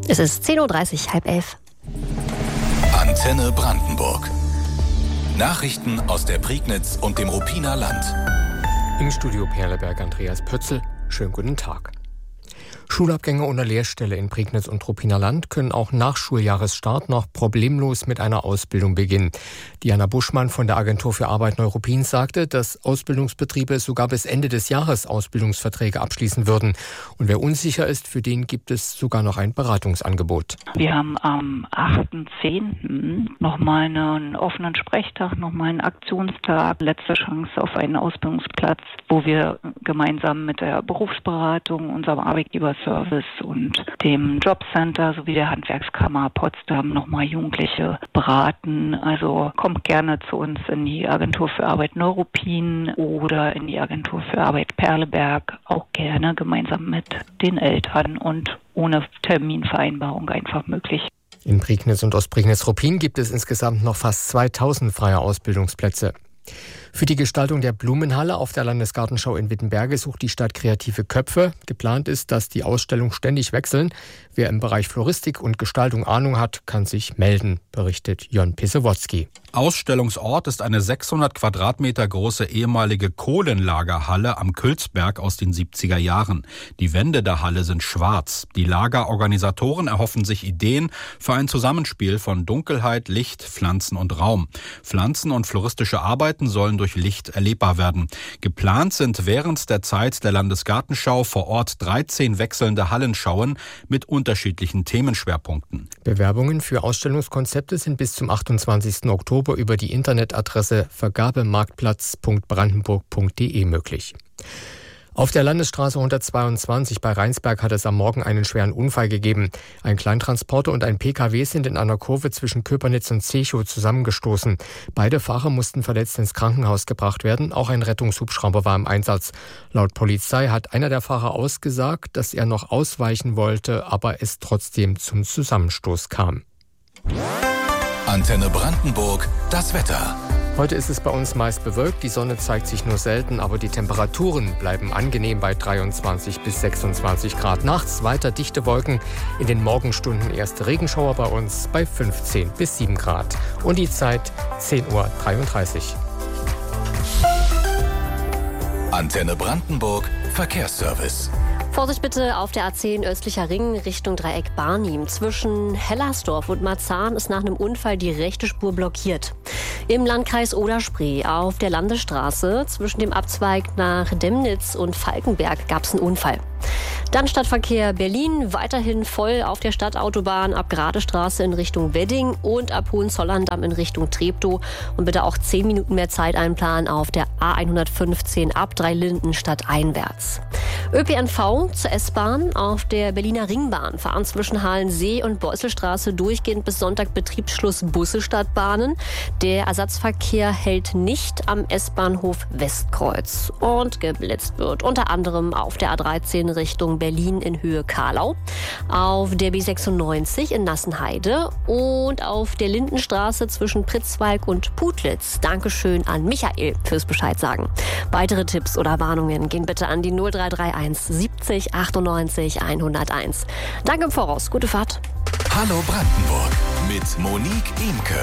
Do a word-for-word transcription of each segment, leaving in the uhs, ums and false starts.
Es ist zehn Uhr dreißig, halb elf. Antenne Brandenburg. Nachrichten aus der Prignitz und dem Ruppiner Land. Im Studio Perleberg Andreas Pötzl. Schönen guten Tag. Schulabgänger ohne Lehrstelle in Prignitz und Ruppiner Land können auch nach Schuljahresstart noch problemlos mit einer Ausbildung beginnen. Diana Buschmann von der Agentur für Arbeit Neuruppin sagte, dass Ausbildungsbetriebe sogar bis Ende des Jahres Ausbildungsverträge abschließen würden. Und wer unsicher ist, für den gibt es sogar noch ein Beratungsangebot. Wir haben am achten zehnten nochmal einen offenen Sprechtag, nochmal einen Aktionstag, letzte Chance auf einen Ausbildungsplatz, wo wir gemeinsam mit der Berufsberatung, unserem Arbeitgeber Service und dem Jobcenter sowie der Handwerkskammer Potsdam nochmal Jugendliche beraten. Also kommt gerne zu uns in die Agentur für Arbeit Neuruppin oder in die Agentur für Arbeit Perleberg, auch gerne gemeinsam mit den Eltern und ohne Terminvereinbarung einfach möglich. In Prignitz und Ostprignitz-Ruppin gibt es insgesamt noch fast zweitausend freie Ausbildungsplätze. Für die Gestaltung der Blumenhalle auf der Landesgartenschau in Wittenberge sucht die Stadt kreative Köpfe. Geplant ist, dass die Ausstellungen ständig wechseln. Wer im Bereich Floristik und Gestaltung Ahnung hat, kann sich melden, berichtet Jon Pisewotzki. Ausstellungsort ist eine sechshundert Quadratmeter große ehemalige Kohlenlagerhalle am Külsberg aus den siebziger Jahren. Die Wände der Halle sind schwarz. Die Lagerorganisatoren erhoffen sich Ideen für ein Zusammenspiel von Dunkelheit, Licht, Pflanzen und Raum. Pflanzen und floristische Arbeiten sollen durch Licht erlebbar werden. Geplant sind während der Zeit der Landesgartenschau vor Ort dreizehn wechselnde Hallenschauen mit unterschiedlichen Themenschwerpunkten. Bewerbungen für Ausstellungskonzepte sind bis zum achtundzwanzigsten Oktober über die Internetadresse vergabemarktplatz punkt brandenburg punkt de möglich. Auf der Landesstraße hundertzweiundzwanzig bei Rheinsberg hat es am Morgen einen schweren Unfall gegeben. Ein Kleintransporter und ein P K W sind in einer Kurve zwischen Köpernitz und Zechow zusammengestoßen. Beide Fahrer mussten verletzt ins Krankenhaus gebracht werden. Auch ein Rettungshubschrauber war im Einsatz. Laut Polizei hat einer der Fahrer ausgesagt, dass er noch ausweichen wollte, aber es trotzdem zum Zusammenstoß kam. Antenne Brandenburg, das Wetter. Heute ist es bei uns meist bewölkt, die Sonne zeigt sich nur selten, aber die Temperaturen bleiben angenehm bei dreiundzwanzig bis sechsundzwanzig Grad. Nachts weiter dichte Wolken, in den Morgenstunden erste Regenschauer bei uns bei fünfzehn bis sieben Grad. Und die Zeit zehn Uhr dreiunddreißig. Antenne Brandenburg, Verkehrsservice. Vorsicht bitte auf der A zehn östlicher Ring Richtung Dreieck Barnim. Zwischen Hellersdorf und Marzahn ist nach einem Unfall die rechte Spur blockiert. Im Landkreis Oder-Spree auf der Landesstraße zwischen dem Abzweig nach Demnitz und Falkenberg gab es einen Unfall. Dann Stadtverkehr Berlin, weiterhin voll auf der Stadtautobahn ab Gradestraße in Richtung Wedding und ab Hohenzollern-Damm in Richtung Treptow. Und bitte auch zehn Minuten mehr Zeit einplanen auf der A hundertfünfzehn ab Dreilinden stadteinwärts. Ö P N V zur S-Bahn auf der Berliner Ringbahn fahren zwischen Halensee und Beusselstraße durchgehend bis Sonntag Betriebsschluss Busse statt Bahnen. Der Ersatzverkehr hält nicht am S-Bahnhof Westkreuz. Und geblitzt wird unter anderem auf der A dreizehn Richtung Berlin in Höhe Karlau, auf der B sechsundneunzig in Nassenheide und auf der Lindenstraße zwischen Pritzwalk und Putlitz. Dankeschön an Michael fürs Bescheid sagen. Weitere Tipps oder Warnungen gehen bitte an die null drei drei eins siebzig achtundneunzig hunderteins. Danke im Voraus. Gute Fahrt. Hallo Brandenburg mit Monique Imke.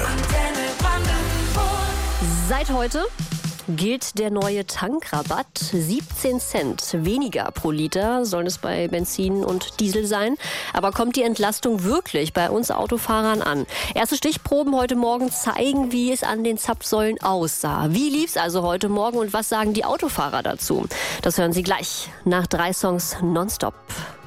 Seit heute gilt der neue Tankrabatt. siebzehn Cent weniger pro Liter sollen es bei Benzin und Diesel sein. Aber kommt die Entlastung wirklich bei uns Autofahrern an? Erste Stichproben heute Morgen zeigen, wie es an den Zapfsäulen aussah. Wie lief es also heute Morgen und was sagen die Autofahrer dazu? Das hören Sie gleich nach drei Songs nonstop.